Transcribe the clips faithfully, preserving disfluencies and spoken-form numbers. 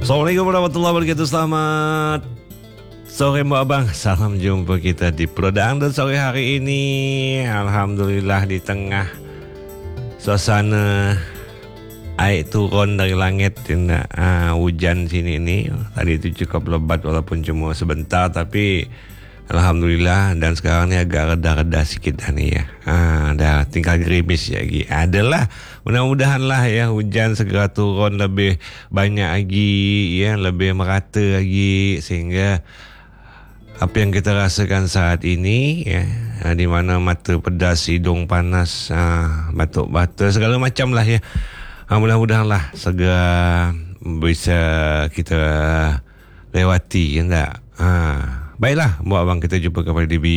Assalamualaikum warahmatullahi wabarakatuh. Selamat sore Mbak Abang. Salam jumpa kita di Prodang dan sore hari ini. Alhamdulillah di tengah suasana air turun dari langit, tidak uh, hujan sini ini. Tadi itu cukup lebat walaupun cuma sebentar, tapi alhamdulillah. Dan sekarang ni agak reda-reda sikit dah ni ya. Ah, dah tinggal gerimis lagi. Adalah mudah-mudahan lah ya hujan segera turun lebih banyak lagi ya, lebih merata lagi, sehingga apa yang kita rasakan saat ini ya, di mana mata pedas, hidung panas, ah, batuk-batuk, segala macam lah ya. Ah, mudah-mudahan lah segera bisa kita lewati ya tak? Ah. Baiklah, Mbak Abang, kita jumpa kembali di B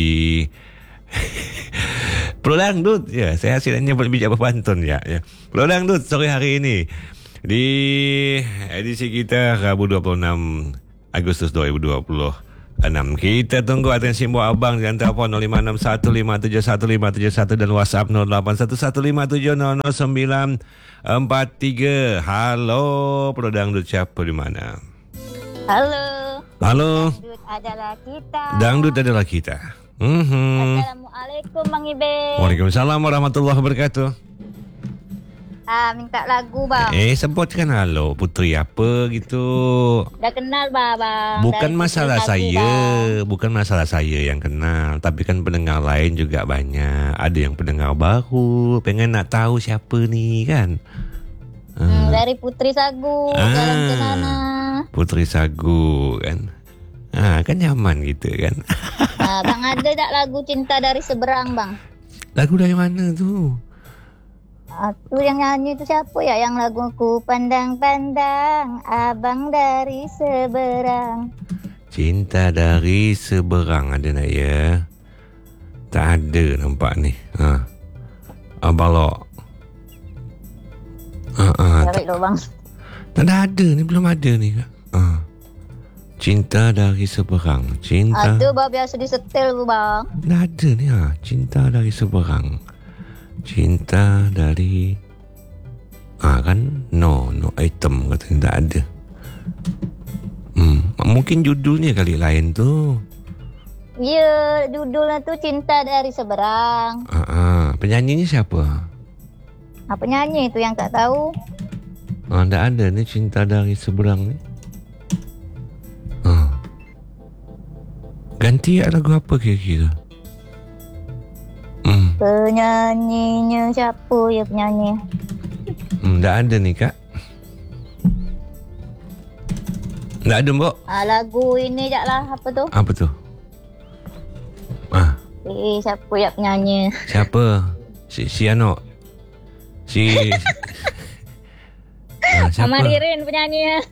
Pulau Dangdut. Ya, saya hasilnya berbijak berpantun ya. ya. Pulau Dangdut sore hari ini di edisi kita Rabu dua puluh enam Agustus dua ribu dua puluh enam. Kita tunggu atensi Mbak Abang dengan telefon nol lima enam satu lima tujuh satu lima tujuh satu dan WhatsApp nol delapan satu satu lima tujuh nol nol sembilan empat tiga. Halo, Pulau Dangdut, siapa di mana? Halo. Halo. Dangdut adalah kita. Dangdut adalah kita. Mm-hmm. Assalamualaikum Bang Ibe. Waalaikumsalam warahmatullahi wabarakatuh. Ah, minta lagu bang. Eh, sebutkan halo Putri apa gitu. Dah kenal bang. Bukan Dari masalah lagu, saya, bang. bukan masalah saya yang kenal, tapi kan pendengar lain juga banyak. Ada yang pendengar baru, pengen nak tahu siapa ni kan. Hmm, dari Putri Sagu, ah, jalan ke sana. Putri Sagu kan. Ah, kan nyaman gitu kan. Ah, bang ada tak lagu Cinta Dari Seberang bang? Lagu dari mana tu? Ah, tu yang nyanyi tu siapa ya? Yang lagu ku pandang-pandang abang dari seberang. Cinta Dari Seberang ada nak ya? Tak ada nampak ni. Ha. Abang lo. Ha ah. Cari lo bang. Tak ada ni, belum ada ni. Ha. Cinta Dari Seberang. Cinta. Ada bang biasa disetel tu bang. Tak ada ni ha. Cinta Dari Seberang. Cinta dari ah kan no no item katanya tak ada. Hmm, mungkin judulnya kali lain tu. Ya, judulnya tu Cinta Dari Seberang. Ah, ah. Penyanyinya siapa? Apa nyanyi tu yang tak tahu? Ah, tak ada ni Cinta Dari Seberang ni. Ah. Ganti lagu apa kira-kira? Hmm. Penyanyinya siapa ya penyanyi? Hmm, tak ada ni kak. Tak ada mbak. Ah, lagu ini jak lah apa tu? Apa tu? Ah. Eh siapa ya penyanyi? Siapa? Si si Ano. Si ah, siapa? Mama Ririn penyanyi.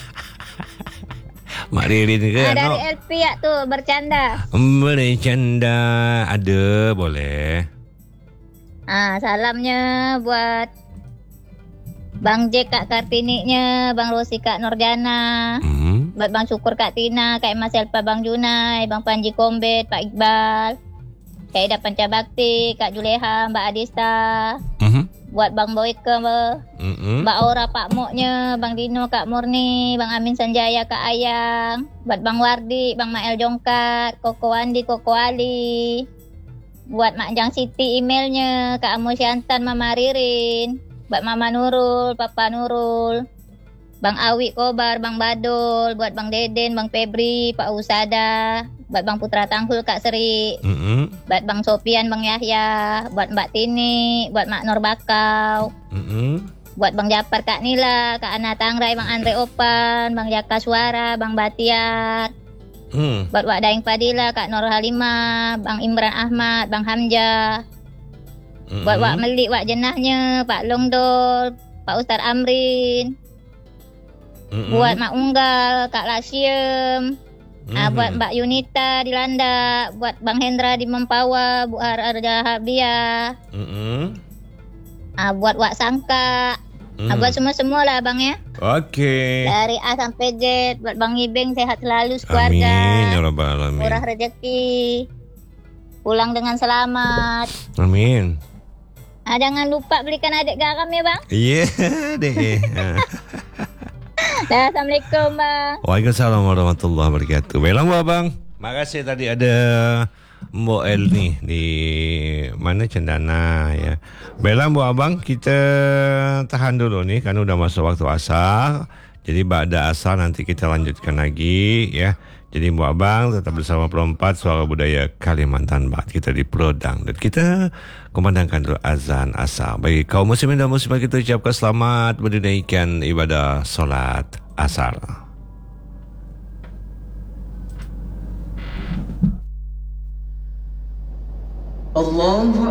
Mak Ririn ke? Ah, dari Ano? L P ya tu bercanda. Bercanda ada boleh. Ah, salamnya buat Bang Jack Kak Kartini-nya, Bang Rosi Kak Nurjana, Hmm. buat Bang Syukur Kak Tina, Kak Mas Elpa Bang Junai, Bang Panji Kombet, Pak Iqbal, Kak Ida Pancabakti, Kak Juleha, Mbak Adista, Mhm. buat Bang Boyke, Mhm. Mbak Aura Pak Moknya, Bang Dino Kak Murni, Bang Amin Sanjaya Kak Ayang, buat Bang Wardi, Bang Mael Jongkat, Koko Wandi, Koko Ali, buat Mak Jang Siti emailnya, Kak Amo Syantan, Mama Ririn, buat Mama Nurul, Papa Nurul, Bang Awi Kobar, Bang Badul, buat Bang Deden, Bang Febri, Pak Usada, buat Bang Putra Tanghul Kak Seri, Mhm. buat Bang Sopian, Bang Yahya, buat Mbak Tini, buat Mak Nur Bakau, Mhm. buat Bang Japar Kak Nila, Kak Ana Tangrai, Bang Andre Opan, Bang Jaka Suara, Bang Batiar, Hmm. buat Wak Daeng Fadila, Kak Nur Halimah, Bang Imran Ahmad, Bang Hamzah, Mhm. buat Wak Melik, Wak Jenahnya, Pak Longdol, Pak Ustaz Amrin, Mhm. buat Mak Unggal, Kak Lasiem, ah, Mhm. buat Mbak Yunita di Landa, buat Bang Hendra di Mempawa, Bu Arja Habia, Mhm. ah, buat Wak Sangka, ah, buat semua-semua lah bang ya. Okey. Dari A sampai Z, buat Bang Ibeng sehat selalu sekeluarga. Amin ya rabbal alamin. Murah rezeki. Pulang dengan selamat. Amin. Ah, jangan lupa belikan adik garam ya bang. Iya deh. Ah. Dah, Assalamualaikum bang. Waalaikumsalam warahmatullahi wabarakatuh. Baiklah Bu Abang. Makasih tadi ada Mbok El ni di mana Cendana ya. Baiklah Bu Abang, kita tahan dulu ni kan udah masuk waktu asar. Jadi ba'da asar nanti kita lanjutkan lagi ya. Jadi Bu Abang tetap bersama Perempat Suara Budaya Kalimantan Barat. Kita di Prodang dan kita kumandangkan dulu azan asar. Bagi kaum muslimin dan muslimat kita ucapkan selamat menunaikan ibadah solat asar. Allahu